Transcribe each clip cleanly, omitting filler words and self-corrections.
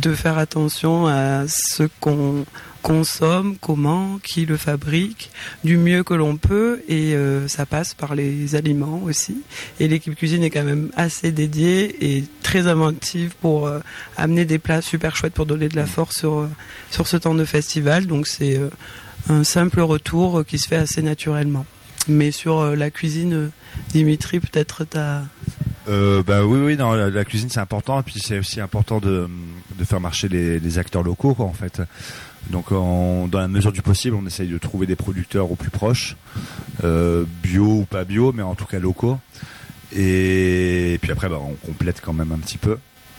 de faire attention à ce qu'on consomme, comment, qui le fabrique, du mieux que l'on peut, et ça passe par les aliments aussi. Et l'équipe cuisine est quand même assez dédiée et très inventive pour amener des plats super chouettes pour donner de la force sur ce temps de festival. Donc c'est un simple retour qui se fait assez naturellement. Mais sur la cuisine, Dimitri, peut-être t'as... Oui, non, la cuisine c'est important, et puis c'est aussi important de faire marcher les acteurs locaux, quoi, en fait. Donc dans la mesure du possible, on essaye de trouver des producteurs au plus proche, bio ou pas bio, mais en tout cas locaux. Et puis après, on complète quand même un petit peu.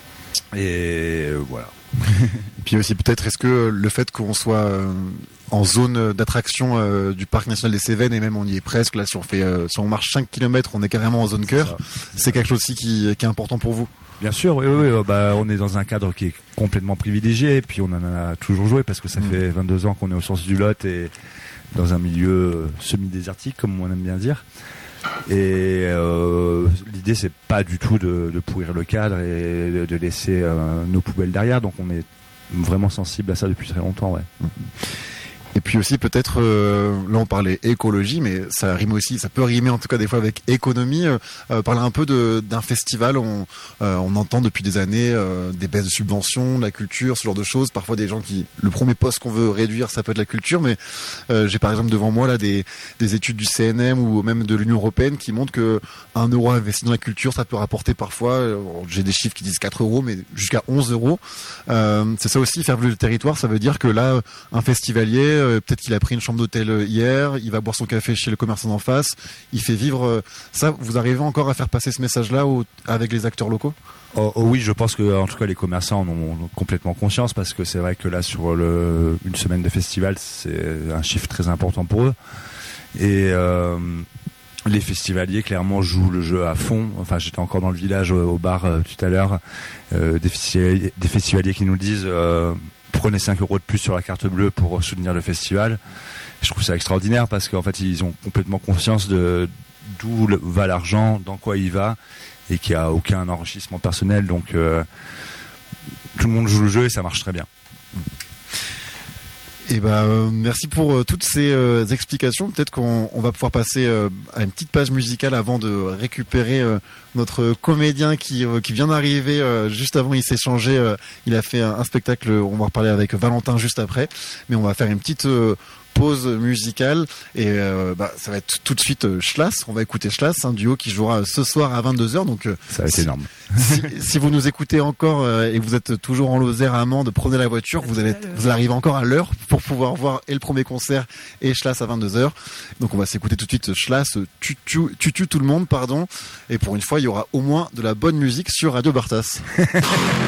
Et voilà. Puis aussi peut-être, est-ce que le fait qu'on soit en zone d'attraction du parc national des Cévennes, et même on y est presque, là si on marche 5 km, on est carrément en zone cœur, c'est quelque chose aussi qui est important pour vous? Bien sûr, oui, on est dans un cadre qui est complètement privilégié, et puis on en a toujours joué parce que ça fait 22 ans qu'on est au sens du Lot et dans un milieu semi-désertique, comme on aime bien dire. Et l'idée c'est pas du tout de pourrir le cadre et de laisser nos poubelles derrière, donc on est vraiment sensible à ça depuis très longtemps, ouais. Et puis aussi peut-être, là on parlait écologie, mais ça rime aussi, ça peut rimer en tout cas des fois avec économie. Parler un peu d'un festival, on entend depuis des années des baisses de subventions, la culture, ce genre de choses. Parfois des gens le premier poste qu'on veut réduire, ça peut être la culture, mais j'ai par exemple devant moi là des études du CNM ou même de l'Union européenne qui montrent que 1 euro investi dans la culture, ça peut rapporter parfois, j'ai des chiffres qui disent 4 euros, mais jusqu'à 11 euros. C'est ça aussi, faire vivre le territoire, ça veut dire que là, un festivalier, peut-être qu'il a pris une chambre d'hôtel hier, il va boire son café chez le commerçant d'en face, il fait vivre ça. Vous arrivez encore à faire passer ce message-là avec les acteurs locaux? Oui, je pense que en tout cas les commerçants en ont complètement conscience, parce que c'est vrai que là sur une semaine de festival, c'est un chiffre très important pour eux. Et les festivaliers clairement jouent le jeu à fond. Enfin, j'étais encore dans le village au bar tout à l'heure, des festivaliers qui nous disent prenez 5 euros de plus sur la carte bleue pour soutenir le festival. Je trouve ça extraordinaire parce qu'en fait ils ont complètement conscience de d'où va l'argent, dans quoi il va, et qu'il n'y a aucun enrichissement personnel. Donc tout le monde joue le jeu et ça marche très bien. Et merci pour toutes ces explications. Peut-être qu'on va pouvoir passer à une petite page musicale avant de récupérer notre comédien qui vient d'arriver. Juste avant, il s'est changé. Il a fait un spectacle. On va reparler avec Valentin juste après. Mais on va faire une petite pause musicale et ça va être tout de suite Schlass. On va écouter Schlass, un duo qui jouera ce soir à 22h. Donc ça va être énorme. Si vous nous écoutez encore et que vous êtes toujours en Lozère, Amande, prenez la voiture, vous arrivez encore à l'heure pour pouvoir voir et le premier concert et Schlass à 22h. Donc on va s'écouter tout de suite Schlass, tutu tout le monde, pardon. Et pour une fois, il y aura au moins de la bonne musique sur Radio Bartas.